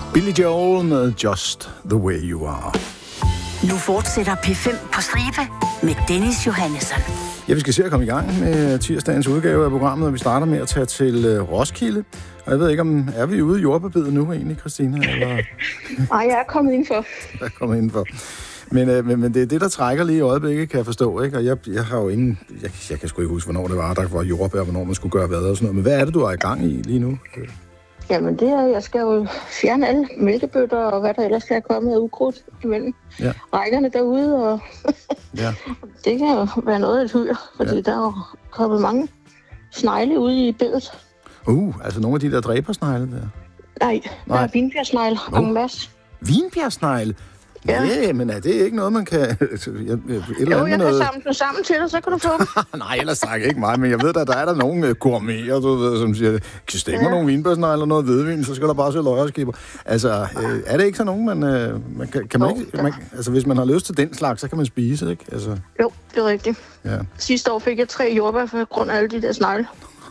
Billy Joel med Just the Way You Are. Nu fortsætter P5 på stribe med Dennis Johannesson. Ja, vi skal se at komme i gang med tirsdagens udgave af programmet, og vi starter med at tage til Roskilde. Og jeg ved ikke, om er vi ude i jordbærbidet nu egentlig, Christina? Eller? Nej, jeg er kommet indenfor. Jeg er kommet indenfor. Men det er det, der trækker lige i øjeblikket, kan jeg forstå, ikke? Og jeg har jo ingen... Jeg kan sgu ikke huske, hvornår det var, der var jordbær, hvornår man skulle gøre hvad og sådan noget. Men hvad er det, du er i gang i lige nu? Jamen, det er, jeg skal jo fjerne alle mælkebøtter og hvad der ellers skal komme af ukrudt imellem rækkerne derude. Og ja. Det kan jo være noget af et hyr, fordi der er jo kommet mange snegle ude i bedet. Altså nogle af de der dræbersnegle der? Nej, der er vinbjergsnegle en masse. Vinbjergsnegle? Ja. Nej, men er det ikke noget, man kan... Jeg kan samle dem sammen til dig, så kan du få dem. Nej, ellers tak ikke mig, men jeg ved, at der er der nogle gourmeter, du ved, som siger, kan stikke mig nogle vinbærsnegle eller noget hvedvin, så skal der bare se løjerskipper. Altså, er det ikke så nogen, man kan ikke... Altså, hvis man har lyst til den slags, så kan man spise, ikke? Altså. Jo, det er rigtigt. Ja. Sidste år fik jeg 3 jordbær for grund af alle de der snegle.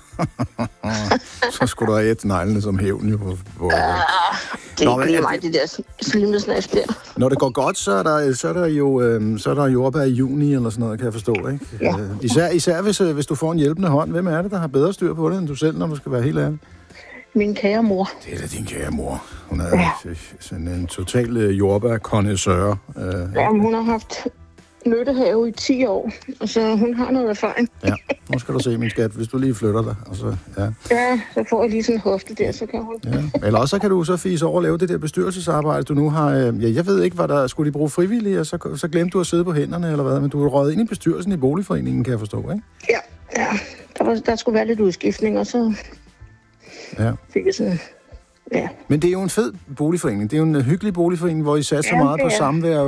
Så skulle du have et neglene som hævn, jo. Det er ikke mig, de der slimesnaps der. Når det går godt, så er der jordbær i juni eller sådan noget, kan jeg forstå, ikke? Ja. Især hvis du får en hjælpende hånd. Hvem er det, der har bedre styr på det, end du selv, når du skal være helt ærlig? Min kære mor. Det er da din kære mor. Hun er sådan en total jordbær-connoisseur. Hun har haft nyttehave i 10 år, og så hun har noget erfaring. Ja, nu skal du se, min skat, hvis du lige flytter dig. Og så, så får jeg lige sådan en hofte der, så kan hun... Ja. Eller også så kan du så fise over og lave det der bestyrelsesarbejde, du nu har... jeg ved ikke, hvad der... Skulle de bruge frivillige, og så glemte du at sidde på hænderne, eller hvad? Men du er røget ind i bestyrelsen i boligforeningen, kan jeg forstå, ikke? Ja. Der skulle være lidt udskiftning, og så fik jeg sådan... Ja. Men det er jo en fed boligforening. Det er jo en hyggelig boligforening, hvor I satser meget på samvær